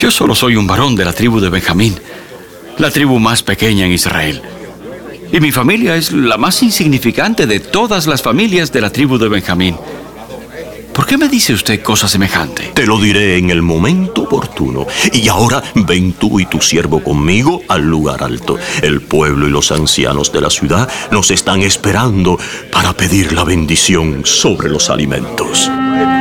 Yo solo soy un varón de la tribu de Benjamín, la tribu más pequeña en Israel. Y mi familia es la más insignificante de todas las familias de la tribu de Benjamín. ¿Por qué me dice usted cosa semejante? Te lo diré en el momento oportuno. Y ahora ven tú y tu siervo conmigo al lugar alto. El pueblo y los ancianos de la ciudad nos están esperando para pedir la bendición sobre los alimentos.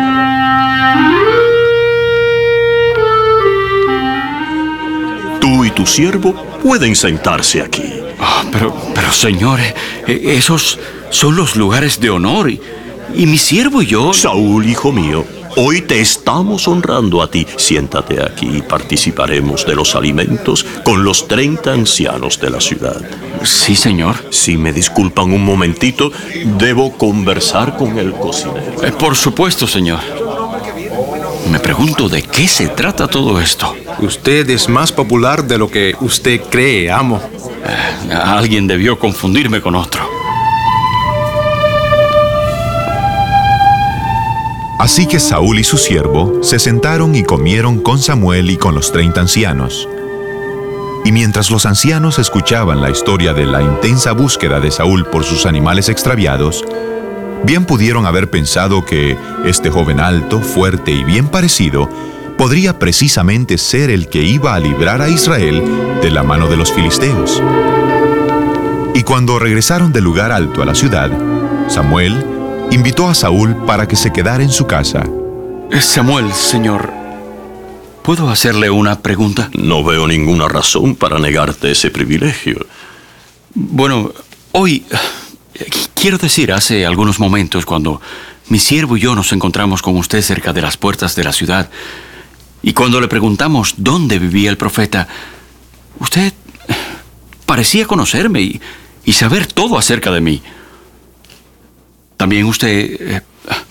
Tú y tu siervo pueden sentarse aquí. Pero señores, esos son los lugares de honor y mi siervo y yo... Saúl, hijo mío, hoy te estamos honrando a ti. Siéntate aquí y participaremos de los alimentos con los 30 ancianos de la ciudad. Sí, señor. Si me disculpan un momentito, debo conversar con el cocinero. Por supuesto, señor. Me pregunto de qué se trata todo esto. Usted es más popular de lo que usted cree, amo. Alguien debió confundirme con otro. Así que Saúl y su siervo se sentaron y comieron con Samuel y con los 30 ancianos. Y mientras los ancianos escuchaban la historia de la intensa búsqueda de Saúl por sus animales extraviados, bien pudieron haber pensado que este joven alto, fuerte y bien parecido podría precisamente ser el que iba a librar a Israel de la mano de los filisteos. Y cuando regresaron del lugar alto a la ciudad, Samuel invitó a Saúl para que se quedara en su casa. Samuel, señor, ¿puedo hacerle una pregunta? No veo ninguna razón para negarte ese privilegio. Bueno, hoy, quiero decir, hace algunos momentos, cuando mi siervo y yo nos encontramos con usted cerca de las puertas de la ciudad, y cuando le preguntamos dónde vivía el profeta, usted parecía conocerme y saber todo acerca de mí. También usted,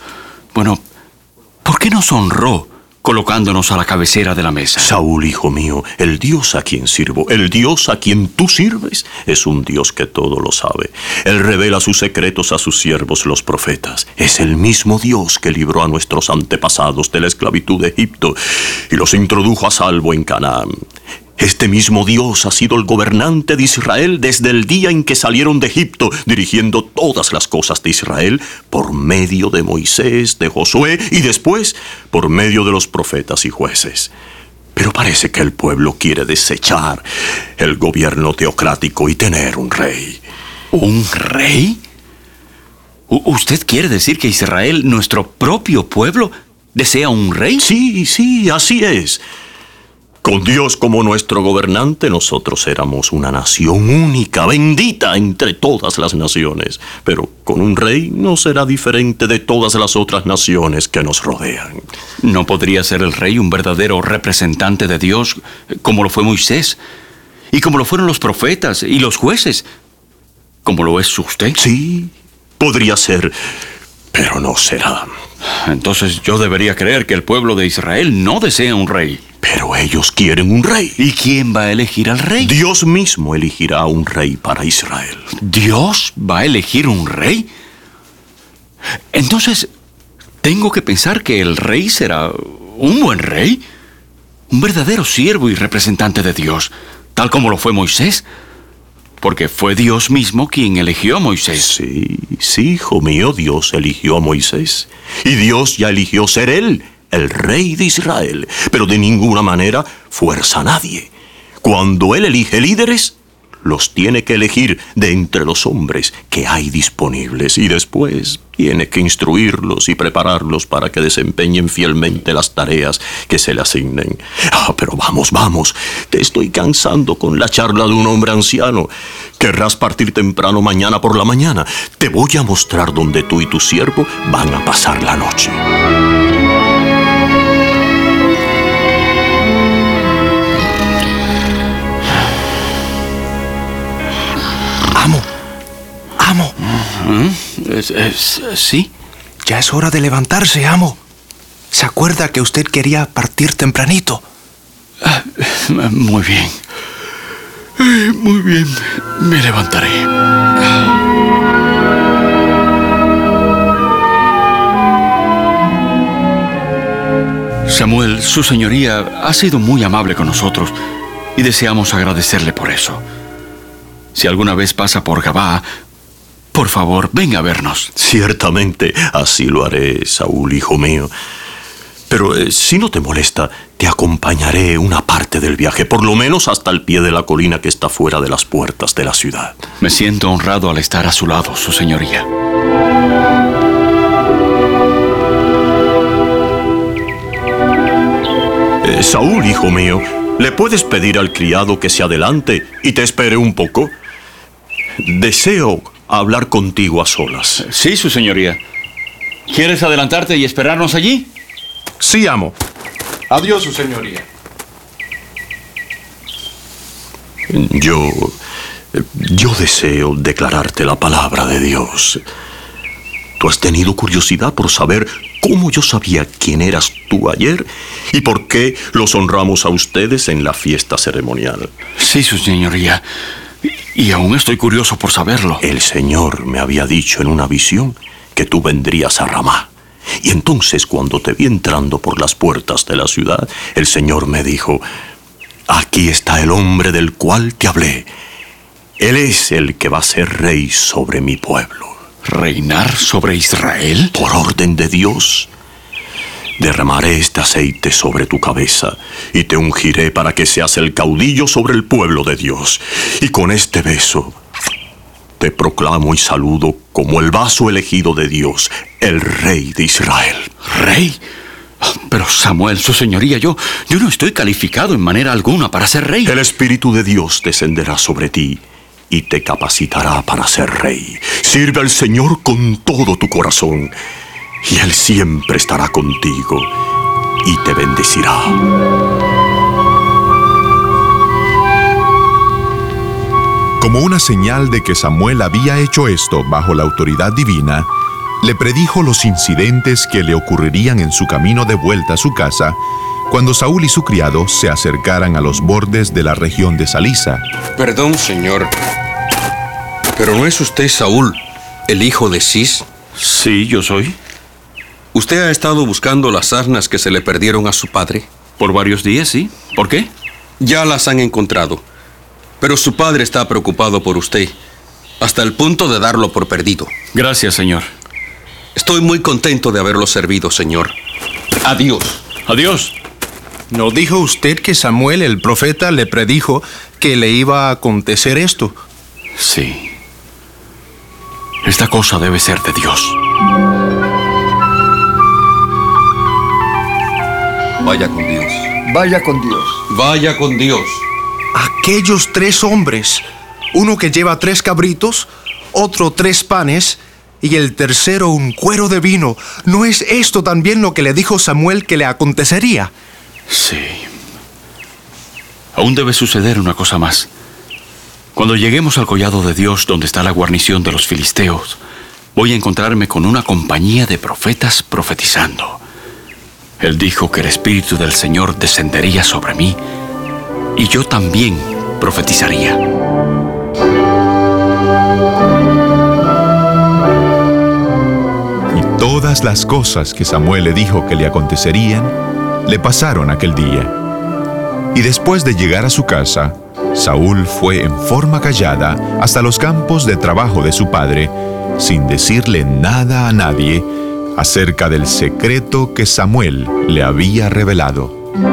¿por qué nos honró colocándonos a la cabecera de la mesa? Saúl, hijo mío, el Dios a quien sirvo, el Dios a quien tú sirves, es un Dios que todo lo sabe. Él revela sus secretos a sus siervos, los profetas. Es el mismo Dios que libró a nuestros antepasados de la esclavitud de Egipto y los introdujo a salvo en Canaán. Este mismo Dios ha sido el gobernante de Israel desde el día en que salieron de Egipto, dirigiendo todas las cosas de Israel por medio de Moisés, de Josué y después por medio de los profetas y jueces. Pero parece que el pueblo quiere desechar el gobierno teocrático y tener un rey. ¿Un rey? ¿Usted quiere decir que Israel, nuestro propio pueblo, desea un rey? Sí, así es. Con Dios como nuestro gobernante, nosotros éramos una nación única, bendita entre todas las naciones. Pero con un rey no será diferente de todas las otras naciones que nos rodean. ¿No podría ser el rey un verdadero representante de Dios, como lo fue Moisés? Y como lo fueron los profetas y los jueces, como lo es usted. Sí, podría ser, pero no será. Entonces yo debería creer que el pueblo de Israel no desea un rey. Pero ellos quieren un rey. ¿Y quién va a elegir al rey? Dios mismo elegirá un rey para Israel. ¿Dios va a elegir un rey? Entonces, ¿tengo que pensar que el rey será un buen rey? Un verdadero siervo y representante de Dios, tal como lo fue Moisés. Porque fue Dios mismo quien eligió a Moisés. Sí, hijo mío, Dios eligió a Moisés. Y Dios ya eligió ser él el rey de Israel. Pero de ninguna manera fuerza a nadie. Cuando él elige líderes, los tiene que elegir de entre los hombres que hay disponibles. Y después tiene que instruirlos y prepararlos para que desempeñen fielmente las tareas que se le asignen. Pero vamos. Te estoy cansando con la charla de un hombre anciano. ¿Querrás partir temprano mañana por la mañana? Te voy a mostrar dónde tú y tu siervo van a pasar la noche. Amo. ¿Sí? Ya es hora de levantarse, amo. ¿Se acuerda que usted quería partir tempranito? Muy bien. Muy bien. Me levantaré. Samuel, su señoría ha sido muy amable con nosotros y deseamos agradecerle por eso. Si alguna vez pasa por Gabá, por favor, venga a vernos. Ciertamente, así lo haré, Saúl, hijo mío. Pero si no te molesta, te acompañaré una parte del viaje, por lo menos hasta el pie de la colina que está fuera de las puertas de la ciudad. Me siento honrado al estar a su lado, su señoría. Saúl, hijo mío, ¿le puedes pedir al criado que se adelante y te espere un poco? Deseo hablar contigo a solas. Sí, su señoría. ¿Quieres adelantarte y esperarnos allí? Sí, amo. Adiós, su señoría. Yo deseo declararte la palabra de Dios. Tú has tenido curiosidad por saber cómo yo sabía quién eras tú ayer y por qué los honramos a ustedes en la fiesta ceremonial. Sí, su señoría. Y aún estoy curioso por saberlo. El Señor me había dicho en una visión que tú vendrías a Ramá. Y entonces, cuando te vi entrando por las puertas de la ciudad, el Señor me dijo: aquí está el hombre del cual te hablé. Él es el que va a ser rey sobre mi pueblo. ¿Reinar sobre Israel? Por orden de Dios. Derramaré este aceite sobre tu cabeza y te ungiré para que seas el caudillo sobre el pueblo de Dios. Y con este beso te proclamo y saludo como el vaso elegido de Dios, el rey de Israel. ¿Rey? Pero Samuel, su señoría, yo no estoy calificado en manera alguna para ser rey. El Espíritu de Dios descenderá sobre ti y te capacitará para ser rey. Sirve al Señor con todo tu corazón, y Él siempre estará contigo y te bendecirá. Como una señal de que Samuel había hecho esto bajo la autoridad divina, le predijo los incidentes que le ocurrirían en su camino de vuelta a su casa cuando Saúl y su criado se acercaran a los bordes de la región de Salisa. Perdón, señor, pero ¿no es usted Saúl, el hijo de Cis? Sí, yo soy. ¿Usted ha estado buscando las asnas que se le perdieron a su padre? Por varios días, sí. ¿Por qué? Ya las han encontrado, pero su padre está preocupado por usted, hasta el punto de darlo por perdido. Gracias, señor. Estoy muy contento de haberlo servido, señor. Adiós. Adiós. ¿No dijo usted que Samuel, el profeta, le predijo que le iba a acontecer esto? Sí. Esta cosa debe ser de Dios. Vaya con Dios. Vaya con Dios. Vaya con Dios. Aquellos 3 hombres, uno que lleva 3 cabritos, otro 3 panes y el tercero un cuero de vino. ¿No es esto también lo que le dijo Samuel que le acontecería? Sí. Aún debe suceder una cosa más. Cuando lleguemos al collado de Dios, donde está la guarnición de los filisteos, voy a encontrarme con una compañía de profetas profetizando. Él dijo que el Espíritu del Señor descendería sobre mí y yo también profetizaría. Y todas las cosas que Samuel le dijo que le acontecerían, le pasaron aquel día. Y después de llegar a su casa, Saúl fue en forma callada hasta los campos de trabajo de su padre, sin decirle nada a nadie acerca del secreto que Samuel le había revelado.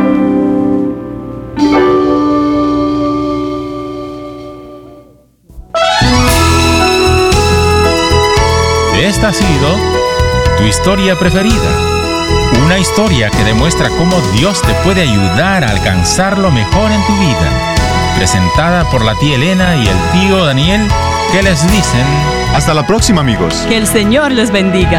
Esta ha sido tu historia preferida. Una historia que demuestra cómo Dios te puede ayudar a alcanzar lo mejor en tu vida. Presentada por la tía Elena y el tío Daniel, que les dicen: Hasta la próxima, amigos. Que el Señor les bendiga.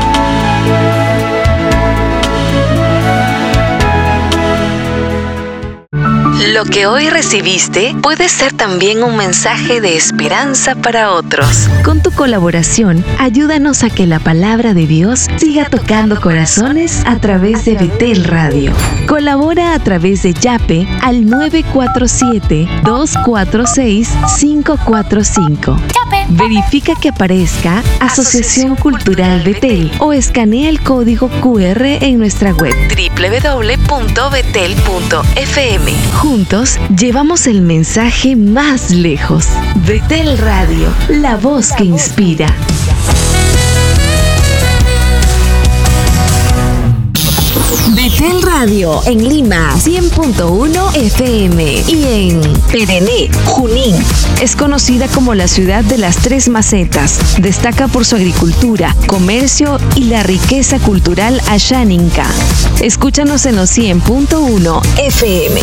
Lo que hoy recibiste puede ser también un mensaje de esperanza para otros. Con tu colaboración, ayúdanos a que la palabra de Dios siga tocando corazones a través de Betel Radio. Colabora a través de Yape al 947-246-545. ¡Yape! Verifica que aparezca Asociación Cultural Betel o escanea el código QR en nuestra web www.betel.fm. Juntos llevamos el mensaje más lejos. Betel Radio, la voz que inspira. Betel Radio en Lima 100.1 FM y en Perené, Junín. Es conocida como la ciudad de las tres macetas. Destaca por su agricultura, comercio y la riqueza cultural asháninca. Escúchanos en los 100.1 FM.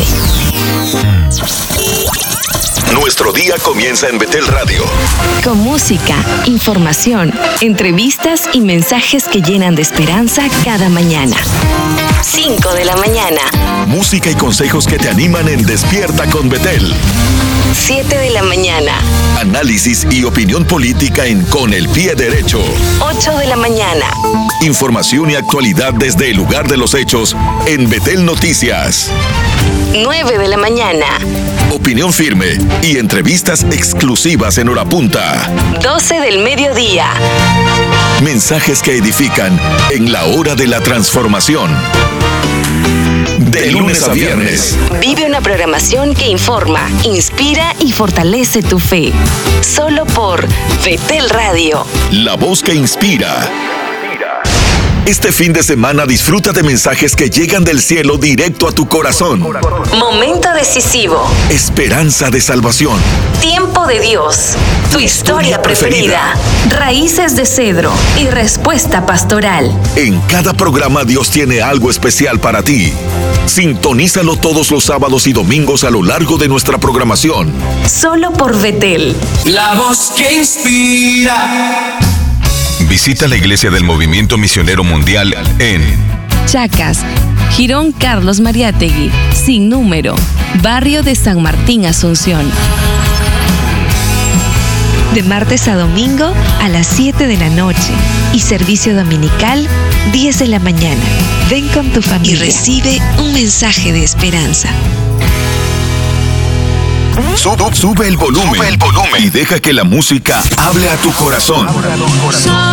Nuestro día comienza en Betel Radio. Con música, información, entrevistas y mensajes que llenan de esperanza cada mañana. 5 de la mañana. Música y consejos que te animan en Despierta con Betel. 7 de la mañana. Análisis y opinión política en Con el Pie Derecho. 8 de la mañana. Información y actualidad desde el lugar de los hechos en Betel Noticias. 9 de la mañana. Opinión firme y entrevistas exclusivas en hora punta. 12 del mediodía. Mensajes que edifican en la hora de la transformación. De lunes a viernes. Vive una programación que informa, inspira y fortalece tu fe. Solo por Betel Radio. La voz que inspira. Este fin de semana disfruta de mensajes que llegan del cielo directo a tu corazón. Momento decisivo. Esperanza de salvación. Tiempo de Dios. Tu historia preferida. Raíces de cedro y respuesta pastoral. En cada programa Dios tiene algo especial para ti. Sintonízalo todos los sábados y domingos a lo largo de nuestra programación. Solo por Betel. La voz que inspira. Visita la Iglesia del Movimiento Misionero Mundial en Chacas, Jirón Carlos Mariátegui, sin número, barrio de San Martín, Asunción. De martes a domingo a las 7 de la noche y servicio dominical 10 de la mañana. Ven con tu familia y recibe un mensaje de esperanza. Sube el volumen y deja que la música hable a tu corazón.